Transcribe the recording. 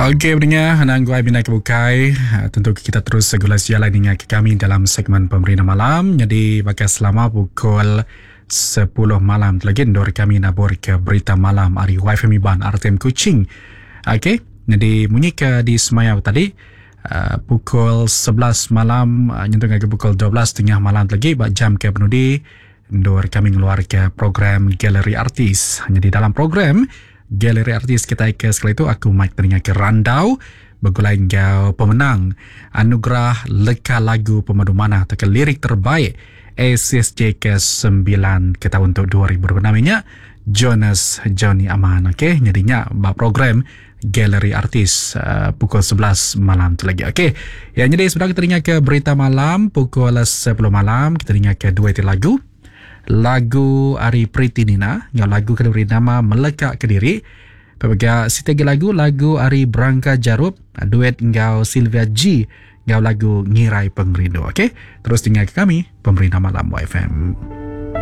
Okey, pendengar, Anangguai Bina Kebukai. Tentu kita terus segala sialan dengan kami dalam segmen Pemberi Malam. Jadi, bakal selama pukul 10 malam lagi dor kami nabur ke berita malam hari YFM Iban RTM Kuching. Okey, jadi bunyi ke di Semayau tadi pukul 11 malam nyentuh ke pukul 12 tengah malam lagi bak jam ke penudi dor kami ngeluar ke program Galeri Artis. Jadi dalam program Galeri Artis kita ke sekali itu aku mic teringat ke Randau bergulai gau pemenang anugerah leka lagu pemandu mana atau ke lirik terbaik ACSJ ke-9 kita untuk 2000 namanya Jonas Johnny Aman. Okey, jadinya bak program Galeri Artis pukul 11 malam tu lagi. Okey, ya jadi sebentar kita dengar ke berita malam pukul 10 malam kita dengar ke dua lagu Ari Priti Nina yang lagu kena beri nama Melekat Kediri. Pemegang setiap lagu Ari Branka Jarup duet engkau Sylvia G engkau lagu Ngirai Pengrindu. Okey, terus dengar ke kami Pemberi Malam YFM.